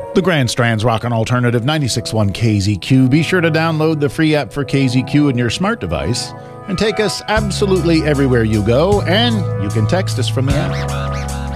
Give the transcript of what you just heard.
The Grand Strand's Rockin' Alternative 96.1 KZQ. Be sure to download the free app for KZQ in your smart device and take us absolutely everywhere you go, and you can text us from the app.